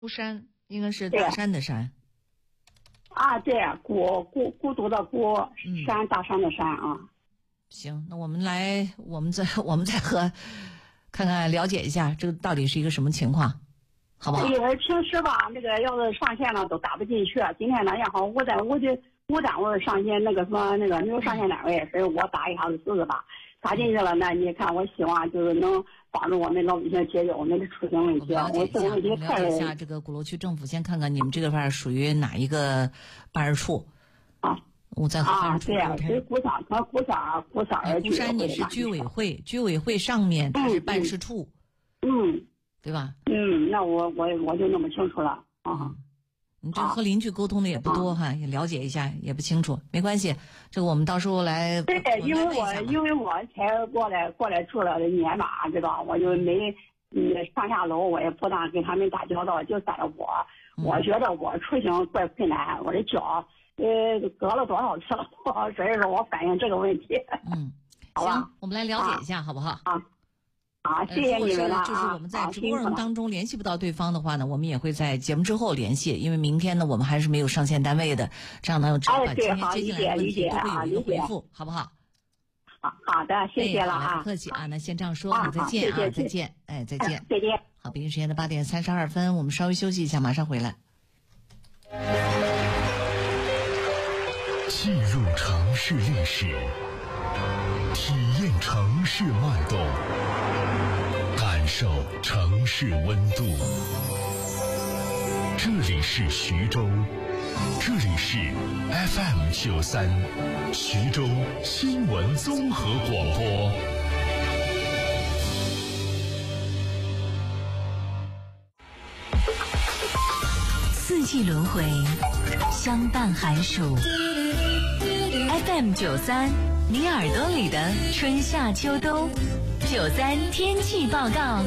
孤山应该是大山的山。 啊，对，孤独的孤，山大山的山啊。 行，那我们再看看了解一下这个到底是一个什么情况，好不好？ 因为平时吧，那个要是上线了都打不进去，今天呢也好，我单位上线那个没有上线单位，所以我打一下子试试吧。打进去了，那你看，我希望就是能帮助我们老百姓解决我们的出行问题。我这个问题太…… 了解一下这个鼓楼区政府，先看看你们这个块属于哪一个办事处啊？ 我再和办事处沟通。 对，是鼓山鼓山你是居委会上面它是办事处，对吧？ 那我就弄不清楚了啊。 你这和邻居沟通的也不多哈，也了解一下也不清楚，没关系，这个我们到时候来。 对，因为我才过来住了1年吧，知道，我就没上下楼，我也不大跟他们打交道，就在我觉得我出行怪困难，我的脚割了多少次了，所以说我反映这个问题。好吧， 行，我们来了解一下，好不好？ 谢谢你们了。 就是我们在直播过程当中联系不到对方的话呢，我们也会在节目之后联系，因为明天呢我们还是没有上线单位的，这样呢只要把今天接进来的问题都会有一个回复，好不好？ 好的，谢谢了啊， 不客气啊，那先这样说，再见啊，再见，再见， 再见。 好，北京时间的8点32分，我们稍微休息一下，马上回来。 进入城市历史，体验城市脉动，感受城市温度。这里是徐州，这里是 FM93 徐州新闻综合广播。 四季轮回，相伴寒暑。FM93，你耳朵里的春夏秋冬。93天气报告，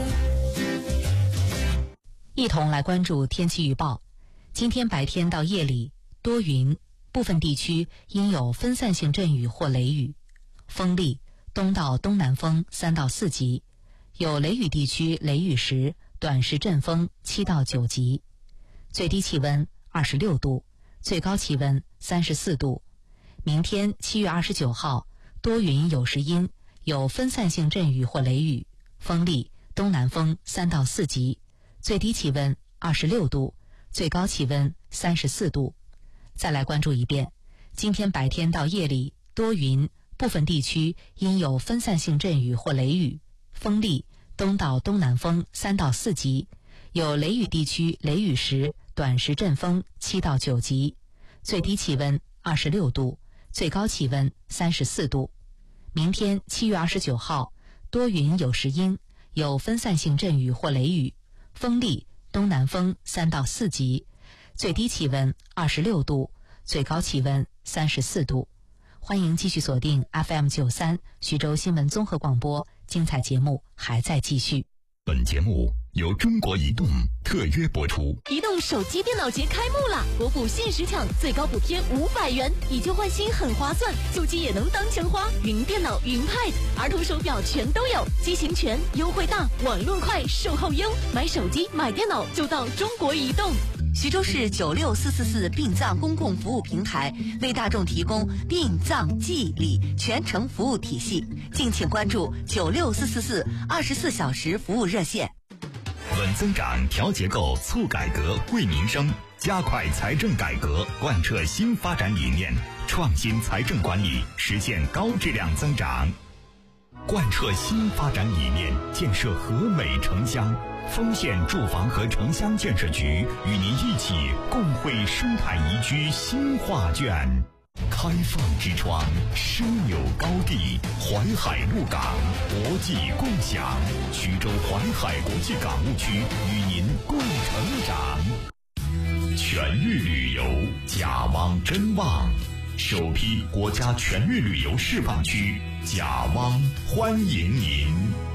一同来关注天气预报。今天白天到夜里多云，部分地区应有分散性阵雨或雷雨，风力东到东南风3到4级，有雷雨地区雷雨时短时阵风7到9级。最低气温26度，最高气温34度。明天7月29号，多云有时阴，有分散性阵雨或雷雨，风力东南风3到4级，最低气温26度，最高气温34度。再来关注一遍，今天白天到夜里多云，部分地区应有分散性阵雨或雷雨，风力东到东南风3到4级，有雷雨地区雷雨时短时阵风7到9级，最低气温26度，最高气温34度。明天7月29号，多云有时阴，有分散性阵雨或雷雨，风力东南风3到4级，最低气温26度，最高气温34度。欢迎继续锁定 FM93 徐州新闻综合广播，精彩节目还在继续。 本节目由中国移动特约播出。 移动手机电脑节开幕啦！国补限时抢，最高补贴500元，以旧换新很划算，旧机也能当钱花。云电脑、云 Pad、儿童手表全都有，机型全，优惠大，网络快，售后优。买手机、买电脑就到中国移动。 徐州市96444殡葬公共服务平台为大众提供殡葬祭礼全程服务体系，敬请关注96444 24小时服务热线。 稳增长、调结构、促改革、惠民生，加快财政改革，贯彻新发展理念，创新财政管理，实现高质量增长。贯彻新发展理念，建设和美城乡。丰县住房和城乡建设局与您一起共绘生态宜居新画卷。开放之窗，枢纽高地，淮海陆港，国际共享。徐州淮海国际港务区与您共成长。全域旅游，甲汪真旺，首批国家全域旅游示范区，甲汪欢迎您。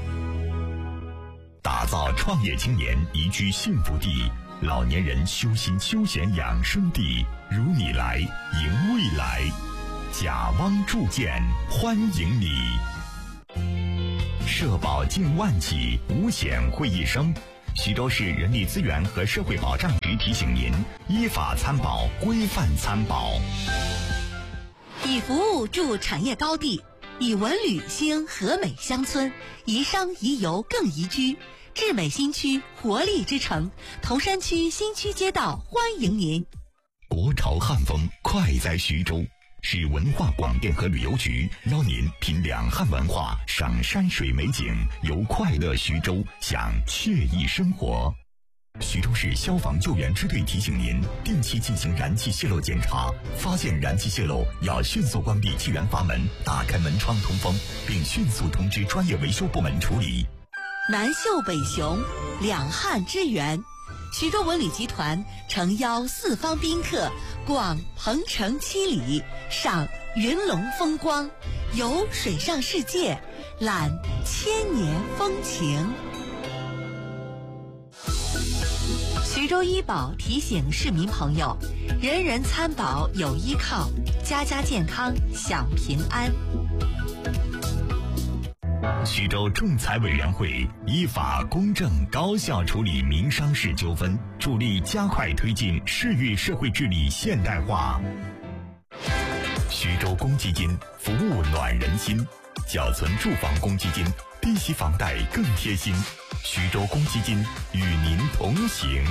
打造创业青年宜居幸福地，老年人修心休闲养生地，如你来迎未来。甲汪铸件欢迎你。社保近万起，五险会一生， 徐州市人力资源和社会保障局提醒您：依法参保，规范参保。 以服务筑产业高地，以文旅兴和美乡村，宜商宜游更宜居。智美新区，活力之城，铜山区新区街道欢迎您。 国潮汉风快在徐州，市文化广电和旅游局邀您品两汉文化，赏山水美景，游快乐徐州，享惬意生活。徐州市消防救援支队提醒您，定期进行燃气泄漏检查，发现燃气泄漏要迅速关闭气源阀门，打开门窗通风，并迅速通知专业维修部门处理。 南秀北雄，两汉之源。徐州文旅集团诚邀四方宾客逛鹏城七里，赏云龙风光，游水上世界，览千年风情。徐州医保提醒市民朋友，人人参保有依靠，家家健康享平安。 徐州仲裁委员会依法公正高效处理民商事纠纷，助力加快推进市域社会治理现代化。徐州公积金服务暖人心，缴存住房公积金，低息房贷更贴心。徐州公积金与您同行。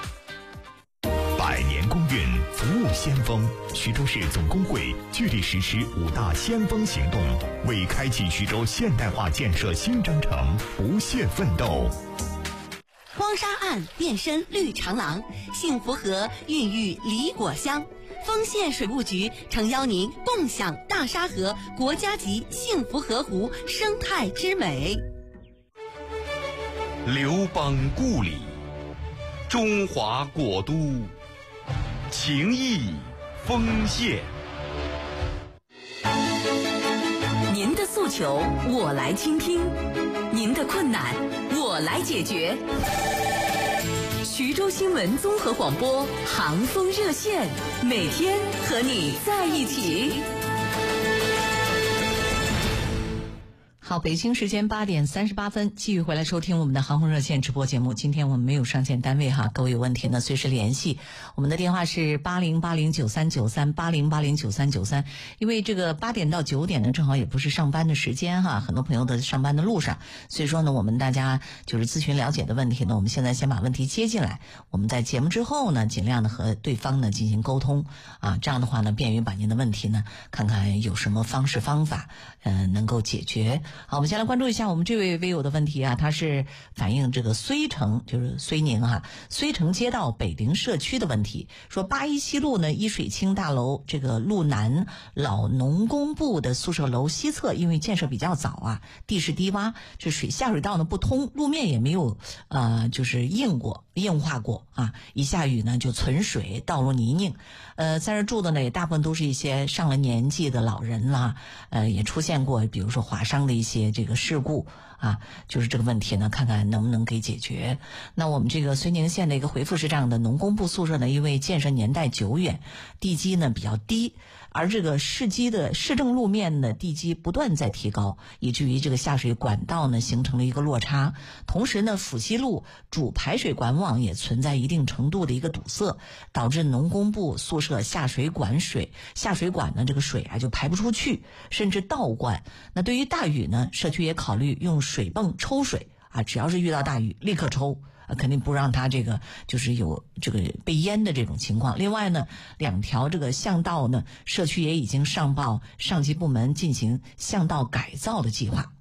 百年公运，服务先锋。徐州市总工会聚力实施5大先锋行动，为开启徐州现代化建设新征程不懈奋斗。 荒沙岸变身绿长廊，幸福河孕育梨果香。丰县水务局诚邀您共享大沙河国家级幸福河湖生态之美。 刘邦故里，中华国都，情谊丰县。 您的诉求我来倾听，您的困难我来解决。徐州新闻综合广播航风热线，每天和你在一起。 好，北京时间8点38分，继续回来收听我们的航空热线直播节目。今天我们没有上线单位哈，各位有问题呢随时联系。我们的电话是80809393 80809393。因为这个8点到9点呢，正好也不是上班的时间哈，很多朋友都在上班的路上，所以说呢，我们大家就是咨询了解的问题呢，我们现在先把问题接进来，我们在节目之后呢，尽量的和对方呢进行沟通啊，这样的话呢，便于把您的问题呢，看看有什么方式方法能够解决。好，我们先来关注一下我们这位微友的问题啊，他是反映这个绥城，就是绥宁哈，绥城街道北陵社区的问题，说817路呢一水清大楼这个路南老农工部的宿舍楼西侧，因为建设比较早啊，地势低洼，这下水道呢不通，路面也没有就是硬化过啊，一下雨呢就存水，道路泥泞。在这住的呢也大部分都是一些上了年纪的老人啦，也出现过比如说划伤的一些这个事故啊，就是这个问题呢，看看能不能给解决。那我们这个绥宁县的一个回复是这样的：农工部宿舍呢，因为建设年代久远，地基呢比较低，而这个市政路面的地基不断在提高，以至于这个下水管道呢形成了一个落差。同时呢，府西路主排水管网也存在一定程度的一个堵塞，导致农工部宿舍下水管呢这个水啊就排不出去，甚至倒灌。那对于大雨呢，社区也考虑用水泵抽水啊，只要是遇到大雨立刻抽啊，肯定不让它这个就是有这个被淹的这种情况。另外呢，2条这个巷道呢，社区也已经上报上级部门进行巷道改造的计划。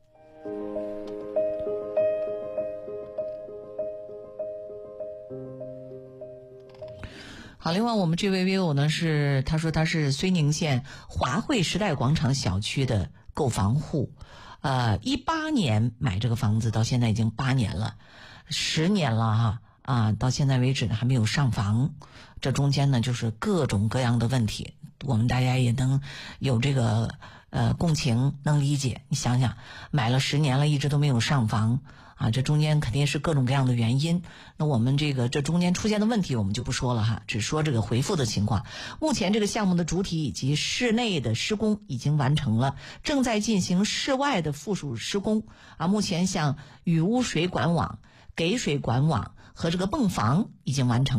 好，另外我们这位微友呢他说他是绥宁县华汇时代广场小区的购房户，18年买这个房子，到现在已经8年了，10年了哈到现在为止呢还没有上房，这中间呢就是各种各样的问题，我们大家也能有这个共情，能理解。你想想，买了10年了，一直都没有上房啊，这中间肯定是各种各样的原因。那我们这中间出现的问题我们就不说了哈，只说这个回复的情况。目前这个项目的主体以及室内的施工已经完成了，正在进行室外的附属施工啊。目前像雨污水管网、 给水管网和这个泵房已经完成。